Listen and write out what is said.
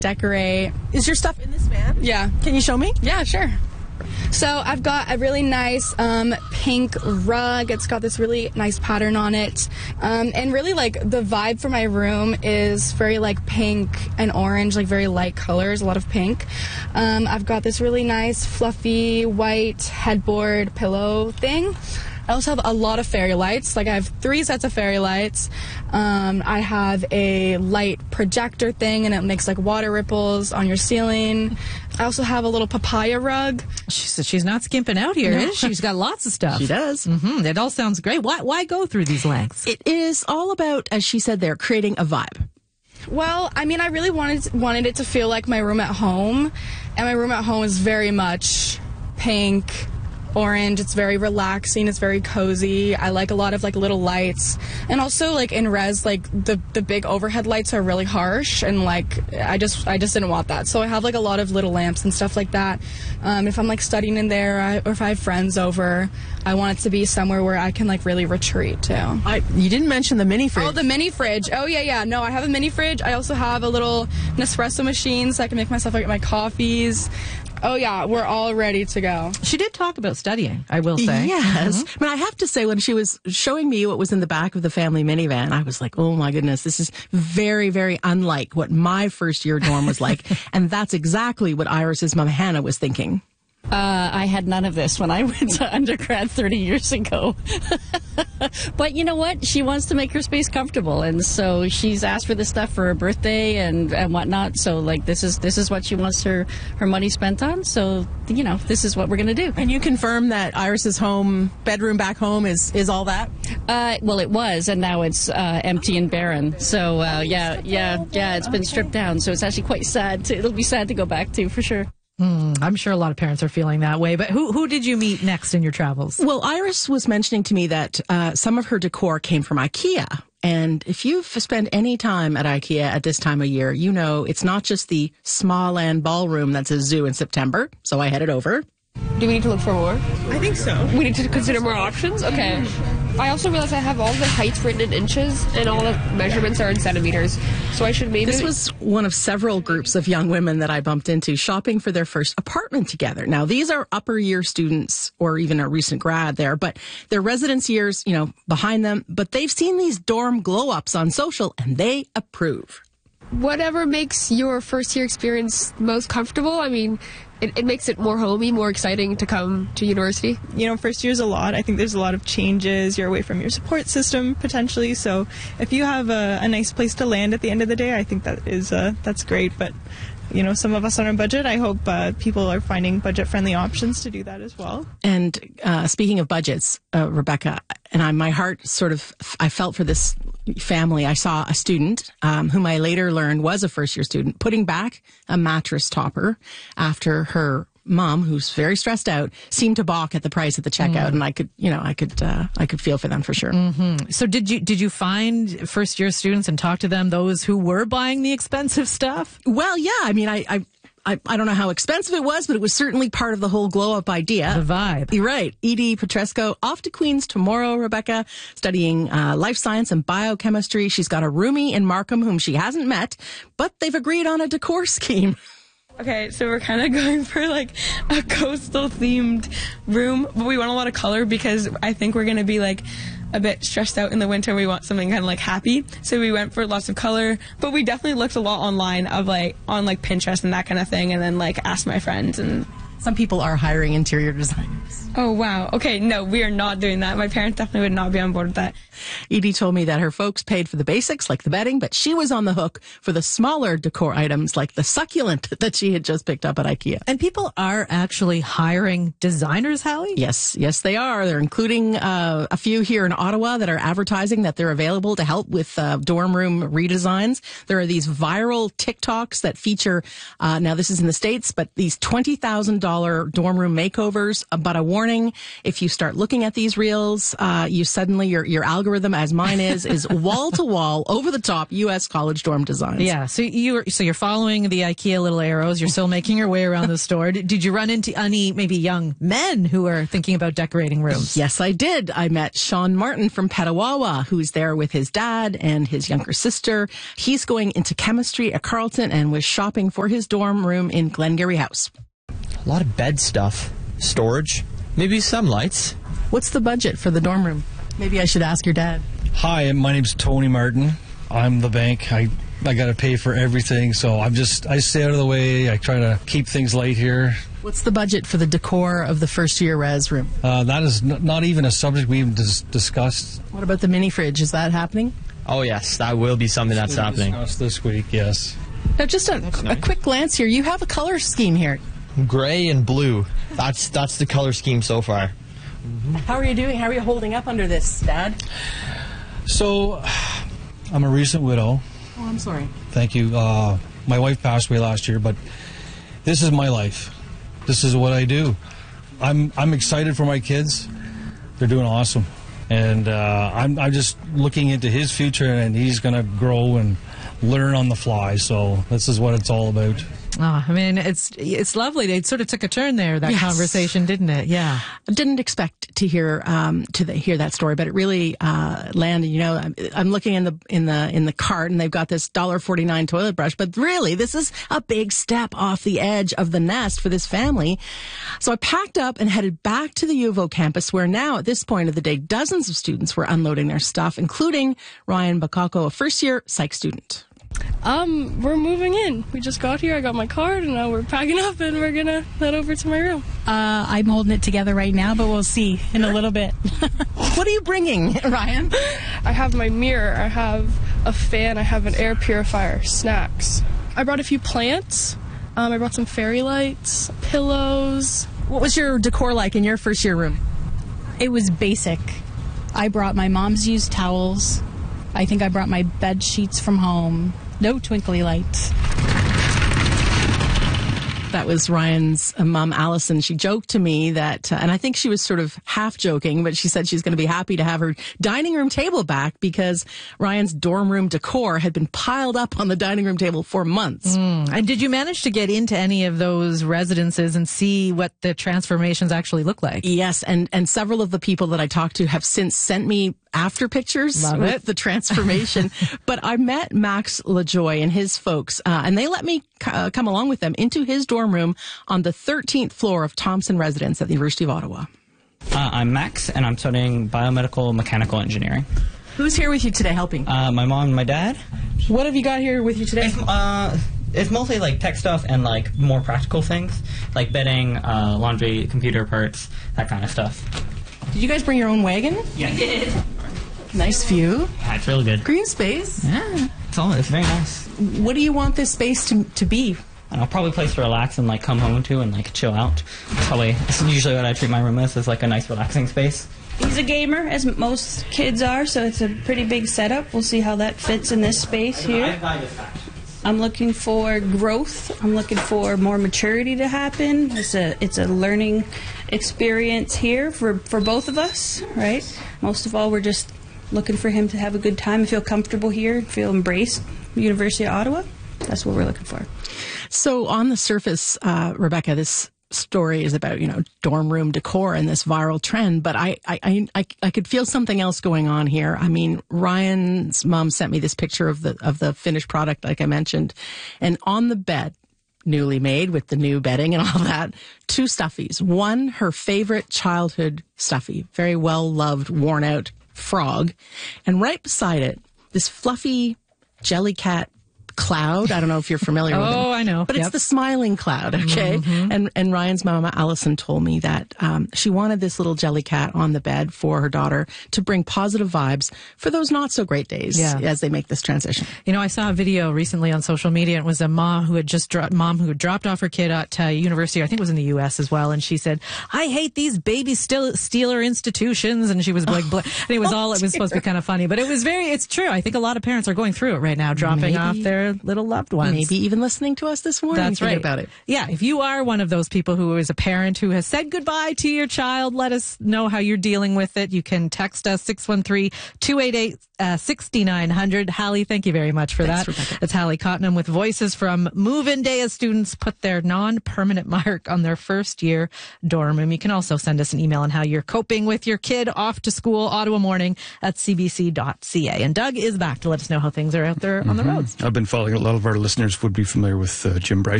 decorate. Is your stuff in this van? Yeah. Can you show me? Yeah, sure. So I've got a really nice pink rug. It's got this really nice pattern on it. And really, like, the vibe for my room is very, like, pink and orange, like, very light colors, a lot of pink. I've got this really nice, fluffy, white headboard pillow thing. I also have a lot of fairy lights. Like, I have 3 sets of fairy lights. I have a light projector thing, and it makes, like, water ripples on your ceiling. I also have a little papaya rug. She's not skimping out here, is she? She's got lots of stuff. She does. Mm-hmm. It all sounds great. Why go through these lengths? It is all about, as she said there, creating a vibe. Well, I mean, I really wanted it to feel like my room at home. And my room at home is very much pink, orange. It's very relaxing. It's very cozy. I like a lot of, like, little lights. And also, like, in res, like, the big overhead lights are really harsh, and, like, I just didn't want that. So I have, like, a lot of little lamps and stuff like that. If I'm, like, studying in there, or if I have friends over, I want it to be somewhere where I can, like, really retreat to. You didn't mention the mini fridge. Oh, the mini fridge. Oh, yeah. No, I have a mini fridge. I also have a little Nespresso machine so I can make myself, like, my coffees. Oh, yeah, we're all ready to go. She did talk about studying, I will say. Yes. But I have to say, when she was showing me what was in the back of the family minivan, I was like, oh, my goodness, this is very, very unlike what my first year dorm was like. And that's exactly what Iris's mom, Hannah, was thinking. I had none of this when I went to undergrad 30 years ago. But you know what? She wants to make her space comfortable, and so she's asked for this stuff for her birthday and whatnot. So, like, this is what she wants her money spent on. So, you know, this is what we're going to do. And you confirm that Iris's bedroom back home is all that? Well, it was, and now it's empty and barren. So, yeah, it's been stripped down. So it's actually quite sad. It'll be sad to go back to, for sure. I'm sure a lot of parents are feeling that way. But who did you meet next in your travels? Well, Iris was mentioning to me that some of her decor came from IKEA. And if you've spent any time at IKEA at this time of year, you know it's not just the Småland ballroom that's a zoo in September. So I headed over. Do we need to look for more? I think so. We need to consider more options? Okay. I also realized I have all the heights written in inches and all the measurements are in centimeters. So I should maybe... This was one of several groups of young women that I bumped into shopping for their first apartment together. Now, these are upper year students or even a recent grad there, but their residence years, you know, behind them. But they've seen these dorm glow-ups on social and they approve. Whatever makes your first year experience most comfortable. I mean, it makes it more homey, more exciting to come to university. You know, first year's a lot. I think there's a lot of changes. You're away from your support system potentially. So if you have a nice place to land at the end of the day, I think that's great. But you know, some of us on a budget. I hope people are finding budget-friendly options to do that as well. And speaking of budgets, Rebecca, and my heart I felt for this family. I saw a student whom I later learned was a first-year student putting back a mattress topper after her mom, who's very stressed out, seemed to balk at the price at the checkout, and I could feel for them for sure. Mm-hmm. So did you find first year students and talk to them, those who were buying the expensive stuff? Well, yeah. I mean, I don't know how expensive it was, but it was certainly part of the whole glow up idea. The vibe. You're right. Edie Petresco off to Queen's tomorrow, Rebecca, studying life science and biochemistry. She's got a roomie in Markham whom she hasn't met, but they've agreed on a decor scheme. Okay, so we're kind of going for like a coastal themed room, but we want a lot of color because I think we're going to be like a bit stressed out in the winter. We want something kind of like happy. So we went for lots of color, but we definitely looked a lot online on Pinterest and that kind of thing, and then like asked my friends. And some people are hiring interior designers. Oh, wow. Okay, no, we are not doing that. My parents definitely would not be on board with that. Edie told me that her folks paid for the basics, like the bedding, but she was on the hook for the smaller decor items, like the succulent that she had just picked up at IKEA. And people are actually hiring designers, Hallie? Yes, they are. They're including a few here in Ottawa that are advertising that they're available to help with dorm room redesigns. There are these viral TikToks that feature, now this is in the States, but these $20,000 dorm room makeovers. But a warning, if you start looking at these reels, you suddenly, your algorithm, as mine is wall to wall, over the top U.S. college dorm designs. Yeah. So you're following the IKEA little arrows. You're still making your way around the store. Did you run into any maybe young men who are thinking about decorating rooms? Yes, I did. I met Sean Martin from Petawawa, who's there with his dad and his younger sister. He's going into chemistry at Carleton and was shopping for his dorm room in Glengarry House. A lot of bed stuff, storage, maybe some lights. What's the budget for the dorm room? Maybe I should ask your dad. Hi, my name's Tony Martin. I'm the bank. I got to pay for everything, so I stay out of the way. I try to keep things light here. What's the budget for the decor of the first-year res room? That is not even a subject we even discussed. What about the mini fridge? Is that happening? Oh, yes, that will be something that's happening. Discussed this week, yes. Now, just a quick glance here. You have a color scheme here. Gray and blue. That's the color scheme so far. Mm-hmm. How are you doing? How are you holding up under this, Dad? So, I'm a recent widow. Oh, I'm sorry. Thank you. My wife passed away last year, but this is my life. This is what I do. I'm excited for my kids. They're doing awesome. And I'm just looking into his future, and he's going to grow and learn on the fly. So this is what it's all about. Oh, I mean, it's lovely. They sort of took a turn there, that conversation, didn't it? Yeah. I didn't expect to hear hear that story, but it really landed. You know, I'm looking in the cart, and they've got this $1.49 toilet brush, but really, this is a big step off the edge of the nest for this family. So I packed up and headed back to the U of O campus, where now at this point of the day, dozens of students were unloading their stuff, including Ryan Bakako, a first-year psych student. We're moving in. We just got here. I got my card, and now we're packing up, and we're gonna head over to my room. I'm holding it together right now, but we'll see in a little bit. What are you bringing, Ryan? I have my mirror. I have a fan. I have an air purifier. Snacks. I brought a few plants. I brought some fairy lights, pillows. What was your decor like in your first year room? It was basic. I brought my mom's used towels. I think I brought my bed sheets from home. No twinkly lights. That was Ryan's mom, Allison. She joked to me that, and I think she was sort of half joking, but she said she's going to be happy to have her dining room table back because Ryan's dorm room decor had been piled up on the dining room table for months. And did you manage to get into any of those residences and see what the transformations actually look like? Yes, and several of the people that I talked to have since sent me after pictures with the transformation. But I met Max LaJoy and his folks, and they let me come along with them into his dorm room on the 13th floor of Thompson Residence at the University of Ottawa. I'm Max, and I'm studying biomedical mechanical engineering. Who's here with you today helping? My mom and my dad. What have you got here with you today? It's mostly like tech stuff and like more practical things, like bedding, laundry, computer parts, that kind of stuff. Did you guys bring your own wagon? Yeah. We did. Nice view. Yeah, it's really good. Green space. Yeah, it's very nice. What do you want this space to be? I'll probably a place to relax and like come home to and like chill out. It's usually what I treat my room as like a nice relaxing space. He's a gamer, as most kids are, so it's a pretty big setup. We'll see how that fits in this space here. I'm looking for growth. I'm looking for more maturity to happen. It's a learning experience here for both of us, right? Most of all, we're just looking for him to have a good time and feel comfortable here, feel embraced. University of Ottawa, that's what we're looking for. So on the surface, Rebecca, this story is about, dorm room decor and this viral trend, but I could feel something else going on here. I mean, Ryan's mom sent me this picture of the finished product, like I mentioned, and on the bed, newly made with the new bedding and all that, 2 stuffies. One, her favorite childhood stuffy, very well-loved, worn-out frog, and right beside it, this fluffy Jellycat cloud. I don't know if you're familiar with it. Oh, I know. But it's the smiling cloud, okay? Mm-hmm. And Ryan's mama, Allison, told me that she wanted this little Jellycat on the bed for her daughter to bring positive vibes for those not so great days as they make this transition. I saw a video recently on social media. It was a mom who had dropped off her kid at university. I think it was in the U.S. as well. And she said, "I hate these baby stealer institutions." And she was like, and it was it was supposed to be kind of funny, but it's true. I think a lot of parents are going through it right now, dropping off their their little loved ones. Maybe even listening to us this morning. That's right. About it. Yeah, if you are one of those people who is a parent who has said goodbye to your child, let us know how you're dealing with it. You can text us 613-288-6900. Hallie, thank you very much for that. Rebecca. It's Hallie Cottenham with voices from move-in day as students put their non-permanent mark on their first year dorm room. You can also send us an email on how you're coping with your kid off to school, Ottawa Morning at cbc.ca. And Doug is back to let us know how things are out there on the roads. I've been following. A lot of our listeners would be familiar with Jim Bryce.